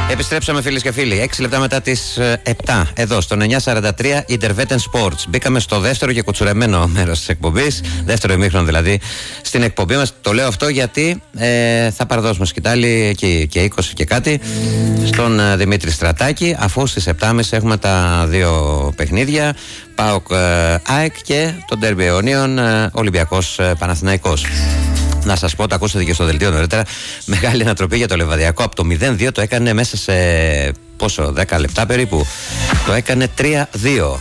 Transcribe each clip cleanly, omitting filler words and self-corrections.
Επιστρέψαμε φίλες και φίλοι, 6 λεπτά μετά τις 7, εδώ στο 943 Intervetten Sports. Μπήκαμε στο δεύτερο και κουτσουρεμένο μέρος της εκπομπής, δεύτερο ημίχρονο δηλαδή στην εκπομπή μας. Το λέω αυτό γιατί θα παραδώσουμε σκητάλη εκεί και 20 και κάτι στον Δημήτρη Στρατάκη, αφού στις 7.30 έχουμε τα δύο παιχνίδια, ΠΑΟΚ ΑΕΚ και τον Ντέρμπι Αιωνίων Ολυμπιακός Παναθηναϊκός. Να σας πω, το ακούσατε και στο δελτίο νωρίτερα, μεγάλη ανατροπή για το Λεβαδιακό. Από το 0-2 το έκανε μέσα σε πόσο, 10 λεπτά περίπου. Το έκανε 3-2.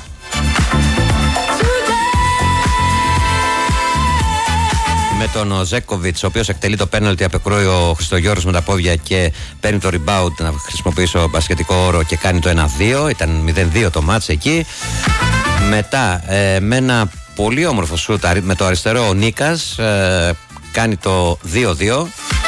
Με τον Ζέκοβιτς, ο οποίος εκτελεί το πέναλτι, απεκρούει ο Χριστογιώρος με τα πόδια και παίρνει το rebound, να χρησιμοποιήσω μπασκετικό όρο, και κάνει το 1-2. Ήταν 0-2 το μάτς εκεί. Μετά με ένα πολύ όμορφο σούτ με το αριστερό ο Νίκας κάνει το 2-2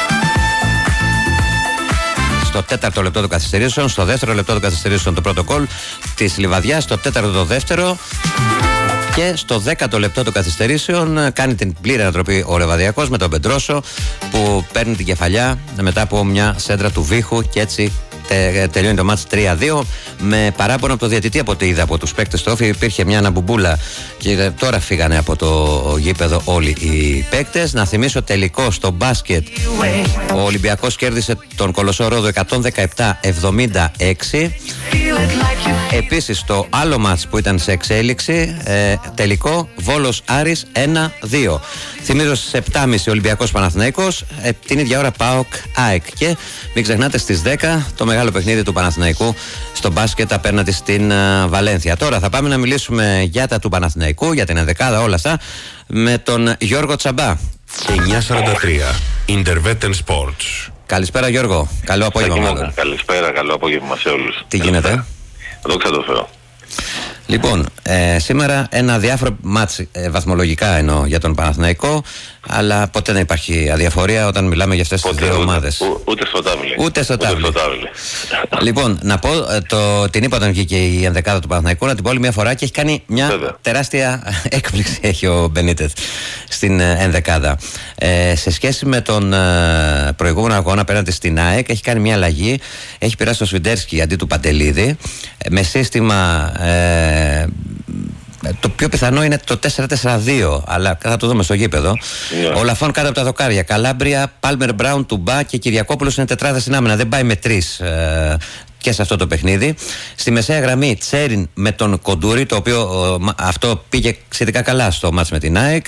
στο 4ο λεπτό των καθυστερήσεων, στο 2ο λεπτό των καθυστερήσεων το πρώτο γκολ της Λιβαδιάς, στο 4ο το δεύτερο, και στο 10ο λεπτό των καθυστερήσεων κάνει την πλήρη ανατροπή ο Λεβαδιακός με τον Πεντρόσο, που παίρνει την κεφαλιά μετά από μια σέντρα του Βίχου, και έτσι τελειώνει το μάτς 3-2 με παράπονο από το διαιτητή. Από ό,τι είδα από τους παίκτες του Όφη, υπήρχε μια αναμπουμπούλα και τώρα φύγανε από το γήπεδο όλοι οι παίκτες. Να θυμίσω τελικό στο μπάσκετ, ο Ολυμπιακός κέρδισε τον Κολοσσό Ρόδο 117-76. Επίσης το άλλο μάτς που ήταν σε εξέλιξη, τελικό Βόλος Άρης 1-2. Θυμίζω στις 7.30 Ολυμπιακός Παναθηναϊκός, την ίδια ώρα ΠΑΟΚ ΑΕΚ. Και μην ξεχνάτε στις 10 το μεγάλο παιχνίδι του Παναθηναϊκού στο μπάσκετ απέναντι στην Βαλένθια. Τώρα θα πάμε να μιλήσουμε για τα του Παναθηναϊκού, για την ενδεκάδα, όλα αυτά, με τον Γιώργο Τσαμπά. 943 Intervetten Sports. Καλησπέρα Γιώργο, καλό απόγευμα. Καλησπέρα, καλό απόγευμα σε όλους. Τι γίνεται? Δόξα τω Θεώ. Λοιπόν, σήμερα ένα διάφορο μάτς, βαθμολογικά εννοώ, για τον Παναθηναϊκό, αλλά ποτέ δεν υπάρχει αδιαφορία όταν μιλάμε για αυτές τις δύο ομάδες. Ούτε στο τάβλι. Ούτε στο τάβλι. Λοιπόν, να πω, την είπα όταν βγήκε η ενδεκάδα του Παναθηναϊκού, να την πω άλλη μια φορά, και έχει κάνει μια τεράστια έκπληξη, έχει ο Μπενίτεθ στην ενδεκάδα. Σε σχέση με τον προηγούμενο αγώνα απέναντι στην ΑΕΚ, έχει κάνει μια αλλαγή. Έχει περάσει το Σβιντέρσκι αντί του Παντελίδη, με σύστημα. Το πιο πιθανό είναι το 4-4-2, αλλά θα το δούμε στο γήπεδο. Ο Λαφών κάτω από τα δοκάρια. Καλάμπρια, Πάλμερ, Μπράουν, Τουμπά και Κυριακόπουλος είναι τετράδα στην άμυνα. Δεν πάει με τρεις και σε αυτό το παιχνίδι. Στη μεσαία γραμμή Τσέριν με τον Κοντούρη, το οποίο αυτό πήγε σχετικά καλά στο μάτς με την ΑΕΚ.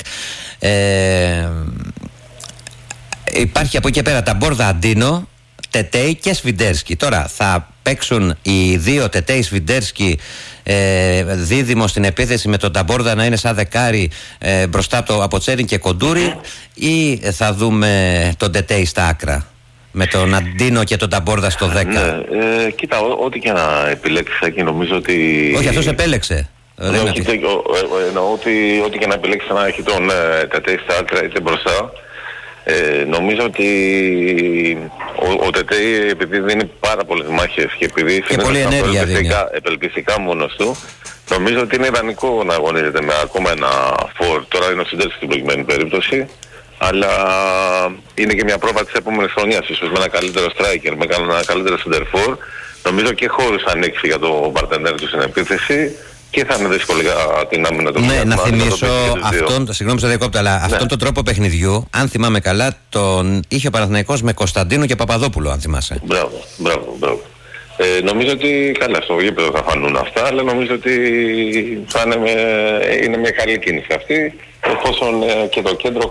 Υπάρχει από εκεί πέρα τα Μπόρδα, Αντίνο, Τετέι και Σβιντέρσκι. Τώρα θα παίξουν οι δύο, Τετέι, Σβιντέρσκι, δίδυμο στην επίθεση, με τον Ταμπόρδα να είναι σαν δεκάρι μπροστά από Τσέριν και Κοντούρη, ή θα δούμε τον Τετέι στα άκρα με τον Αντίνο και τον Ταμπόρδα στο 10? Ναι, κοίτα, ό,τι και να επιλέξεις εκεί, νομίζω ότι... Όχι, αυτός επέλεξε. Εννοώ ότι ό,τι και να επιλέξεις να έχει τον Τετέι στα άκρα είτε μπροστά. Νομίζω ότι ο Τετέι, επειδή δίνει πάρα πολλές μάχες και επειδή φαίνεται απελπιστικά μόνος του, νομίζω ότι είναι ιδανικό να αγωνίζεται με ακόμα ένα φορ. Τώρα είναι ο Σιντέρσκι στην προηγουμένη περίπτωση, αλλά είναι και μια πρόβα της επόμενης χρονιάς, ίσως με ένα καλύτερο striker, με ένα καλύτερο center for. Νομίζω και χώρους ανοίξει για το παρτενέρ του στην επίθεση. Και θα είναι δύσκολη την άμυνα του. Ναι, να θυμίσω αυτόν, συγγνώμη σε διακόπτω, αλλά αυτόν τον τρόπο παιχνιδιού, αν θυμάμαι καλά, τον είχε ο Παναθηναϊκός με Κωνσταντίνο και Παπαδόπουλο, αν θυμάσαι. Μπράβο. Νομίζω ότι καλά στο γήπεδο θα φανούν αυτά, αλλά νομίζω ότι θα είναι μια καλή κίνηση αυτή, εφόσον και το κέντρο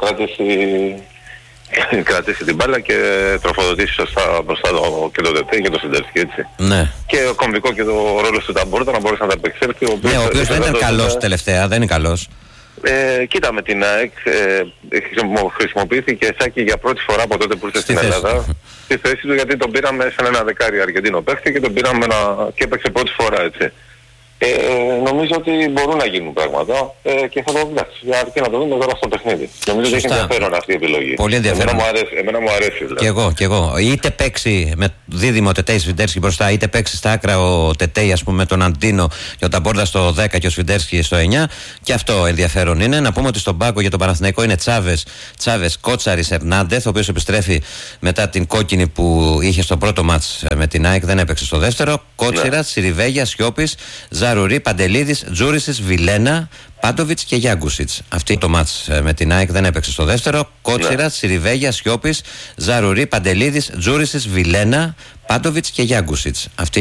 κρατήσει την μπάλα και τροφοδοτήσει σωστά μπροστά και το Τετέι και το Σιντέρσκι, έτσι. Ναι. Και ο κομβικό και το ρόλο του Ταμπόρτα να μπορέσει να τα επεξέλθει. Ναι, ο οποίος δεν ήταν καλός τελευταία, δεν είναι καλός. Κοίτα, με την ΑΕΚ χρησιμοποιήθηκε Σάκη για πρώτη φορά από τότε που ήρθε στην Ελλάδα στη θέση του, γιατί τον πήραμε σαν ένα δεκάρι Αργεντίνο παίχτη και τον πήραμε και έπαιξε πρώτη φορά, έτσι. Νομίζω ότι μπορούν να γίνουν πράγματα και θα το δούμε. Αρκεί να το δούμε τώρα στο παιχνίδι. Νομίζω ότι έχει ενδιαφέρον αυτή η επιλογή. Πολύ ενδιαφέρον. Εμένα μου αρέσει δηλαδή. Και εγώ. Είτε παίξει με δίδυμο Τετέι Σβιντέρσκι μπροστά, είτε παίξει στα άκρα ο Τετέι, ας πούμε, με τον Αντίνο και ο Ταμπόρδα στο 10 και ο Σβιντέρσκι στο 9. Και αυτό ενδιαφέρον είναι. Να πούμε ότι στον πάγκο για τον Παναθηναϊκό είναι Τσάβες, Κότσαρης, Ερνάντεθ, ο οποίος επιστρέφει μετά την κόκκινη που είχε στο πρώτο μάτς με την ΑΕΚ, δεν έπαιξε στο δεύτερο. Κότσιρα, Σιριβέγια, Σιώπης, Ζαρουρί, Παντελίδης, Τζούρισης, Βιλένα, Πάντοβιτς και Γιάγκουσιτς. Αυτή το μάτς με την ΑΕΚ δεν έπαιξε στο δεύτερο. Κότσιρα, Σιριβέγια, Σιώπης, Ζαρουρί, Παντελίδης, Τζούρισης, Βιλένα, Πάντοβιτς και Γιάγκουσιτς.